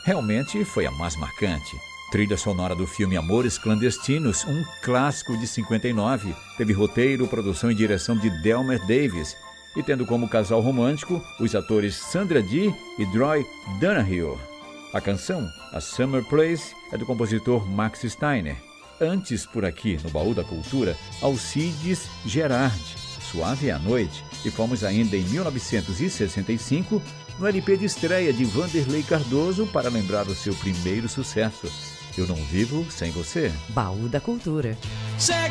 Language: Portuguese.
realmente foi a mais marcante. Trilha sonora do filme Amores Clandestinos, um clássico de 59, teve roteiro, produção e direção de Delmer Davis, e tendo como casal romântico os atores Sandra Dee e Troy Donahue. A canção, A Summer Place, é do compositor Max Steiner. Antes, por aqui, no Baú da Cultura, Alcides Gerard, Suave é a Noite, e fomos ainda em 1965, no LP de estreia de Vanderlei Cardoso, para lembrar o seu primeiro sucesso, Eu Não Vivo Sem Você. Baú da Cultura.